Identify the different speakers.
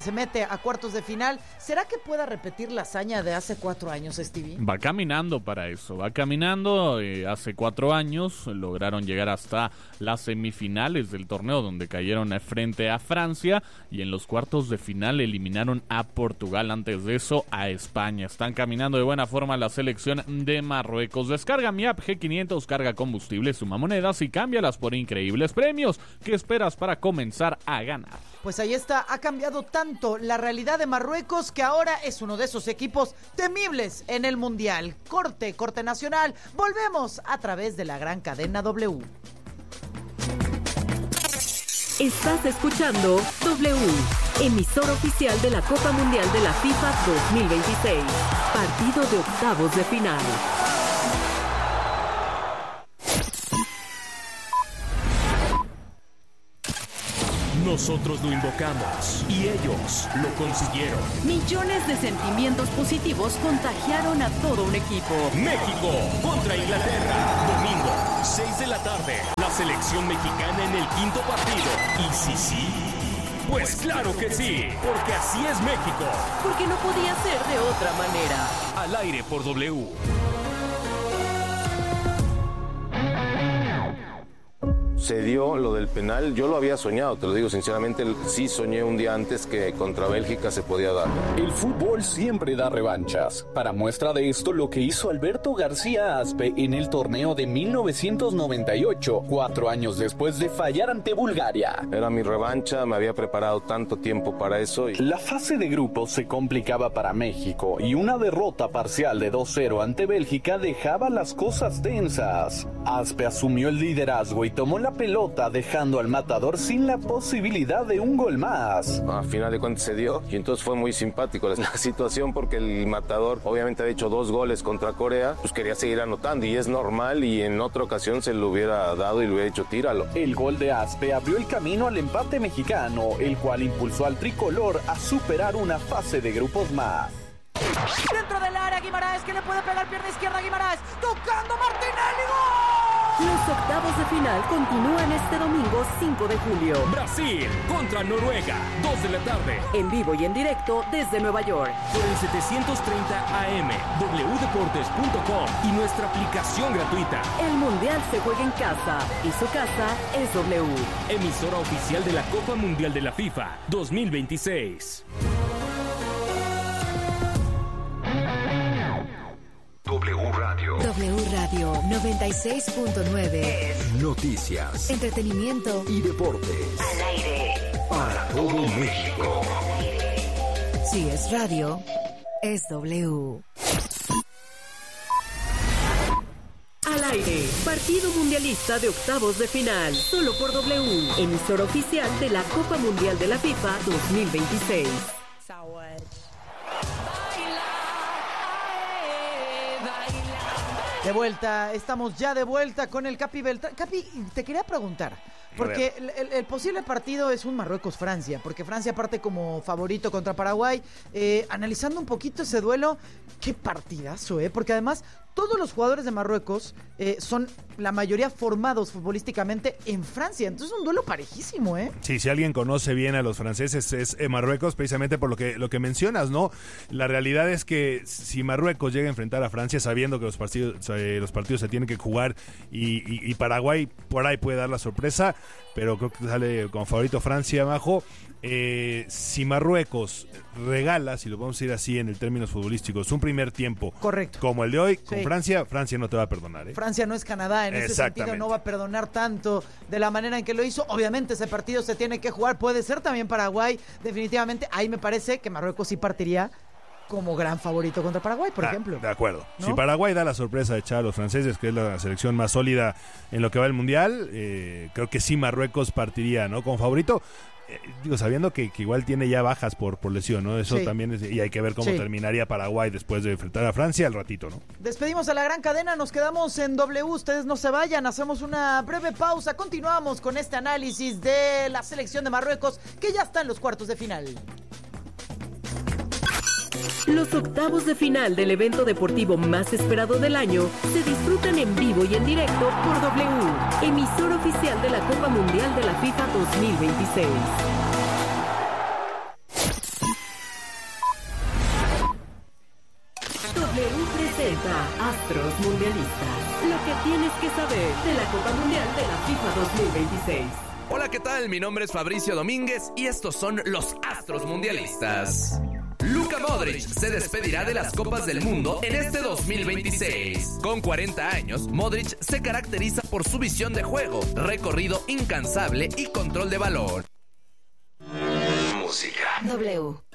Speaker 1: se mete a cuartos de final. ¿Será que pueda repetir la hazaña de hace 4 años, Stevie?
Speaker 2: Va caminando para eso, va caminando. Hace 4 años lograron llegar hasta las semifinales del torneo, donde cayeron frente a Francia, y en los cuartos de final eliminaron a Portugal, antes de eso a España. Están caminando de buena forma la selección de Marruecos. Descarga mi app G500, carga combustible, suma monedas y cámbialas por increíbles premios. ¿Qué esperas para comenzar a ganar?
Speaker 1: Pues ahí está, ha cambiado tanto la realidad de Marruecos que ahora es uno de esos equipos temibles en el Mundial. Corte nacional, volvemos a través de la gran cadena W.
Speaker 3: Estás escuchando W, emisora oficial de la Copa Mundial de la FIFA 2026, partido de octavos de final.
Speaker 4: Nosotros lo invocamos y ellos lo consiguieron.
Speaker 3: Millones de sentimientos positivos contagiaron a todo un equipo.
Speaker 4: México contra Inglaterra. Domingo, 6 de la tarde. La selección mexicana en el quinto partido. ¿Y sí? Pues claro que sí, porque así es México.
Speaker 3: Porque no podía ser de otra manera.
Speaker 4: Al aire por W.
Speaker 5: Se dio lo del penal, yo lo había soñado, te lo digo sinceramente, sí soñé un día antes que contra Bélgica se podía dar.
Speaker 6: El fútbol siempre da revanchas. Para muestra de esto, lo que hizo Alberto García Aspe en el torneo de 1998, 4 años después de fallar ante Bulgaria.
Speaker 5: Era mi revancha, me había preparado tanto tiempo para eso.
Speaker 6: La fase de grupos se complicaba para México y una derrota parcial de 2-0 ante Bélgica dejaba las cosas tensas. Aspe asumió el liderazgo y tomó la pelota, dejando al matador sin la posibilidad de un gol más.
Speaker 5: A final de cuentas se dio y entonces fue muy simpático la situación, porque el matador obviamente había hecho 2 goles contra Corea, pues quería seguir anotando y es normal, y en otra ocasión se lo hubiera dado y le hubiera hecho tíralo.
Speaker 6: El gol de Aspe abrió el camino al empate mexicano, el cual impulsó al tricolor a superar una fase de grupos más.
Speaker 1: Dentro del área, Guimarães, que le puede pegar pierna izquierda, Guimarães, tocando Martinelli, ¡gol!
Speaker 3: Los octavos de final continúan este domingo 5 de julio.
Speaker 4: Brasil contra Noruega, 2 de la tarde.
Speaker 3: En vivo y en directo desde Nueva York.
Speaker 4: Por el 730 AM, wdeportes.com y nuestra aplicación gratuita.
Speaker 3: El Mundial se juega en casa y su casa es W.
Speaker 4: Emisora oficial de la Copa Mundial de la FIFA 2026.
Speaker 7: W Radio.
Speaker 8: W Radio 96.9.
Speaker 7: Noticias,
Speaker 8: Entretenimiento
Speaker 7: y deportes.
Speaker 8: al aire.
Speaker 7: Para todo México.
Speaker 8: Si es radio, es W.
Speaker 3: Al aire, partido mundialista de octavos de final, solo por W, emisora oficial de la Copa Mundial de la FIFA 2026.
Speaker 1: De vuelta, estamos ya de vuelta con el Capi Beltrán. Capi, te quería preguntar, porque el posible partido es un Marruecos-Francia, porque Francia parte como favorito contra Paraguay. Analizando un poquito ese duelo, qué partidazo, porque además todos los jugadores de Marruecos son la mayoría formados futbolísticamente en Francia, entonces es un duelo parejísimo,
Speaker 9: Sí, si alguien conoce bien a los franceses es Marruecos, precisamente por lo que mencionas, ¿no? La realidad es que si Marruecos llega a enfrentar a Francia, sabiendo que los partidos se tienen que jugar y Paraguay por ahí puede dar la sorpresa, pero creo que sale como favorito Francia, Majo. Si Marruecos regala, si lo podemos decir así en el términos futbolísticos, un primer tiempo
Speaker 1: correcto
Speaker 9: como el de hoy, con
Speaker 1: sí.
Speaker 9: Francia no te va a perdonar.
Speaker 1: Francia no es Canadá, en ese sentido no va a perdonar tanto de la manera en que lo hizo. Obviamente ese partido se tiene que jugar, puede ser también Paraguay, definitivamente. Ahí me parece que Marruecos sí partiría como gran favorito contra Paraguay, por ejemplo.
Speaker 9: De acuerdo.
Speaker 1: ¿No?
Speaker 9: Si Paraguay da la sorpresa de echar a los franceses, que es la selección más sólida en lo que va el Mundial, creo que sí Marruecos partiría, ¿no? Como favorito. Sabiendo que igual tiene ya bajas por lesión, ¿no? Eso sí. También y hay que ver cómo terminaría Paraguay después de enfrentar a Francia al ratito, ¿no?
Speaker 1: Despedimos a la gran cadena, nos quedamos en W, ustedes no se vayan, hacemos una breve pausa, continuamos con este análisis de la selección de Marruecos, que ya está en los cuartos de final.
Speaker 3: Los octavos de final del evento deportivo más esperado del año se disfrutan en vivo y en directo por W, emisora oficial de la Copa Mundial de la FIFA 2026. Astros mundialistas. Lo que tienes que saber de la Copa Mundial de la FIFA 2026.
Speaker 10: Hola, ¿qué tal? Mi nombre es Fabricio Domínguez y estos son los Astros mundialistas. Luka Modric se despedirá de las Copas del Mundo en este 2026. Con 40 años, Modric se caracteriza por su visión de juego, recorrido incansable y control de balón.
Speaker 7: Música.
Speaker 8: W.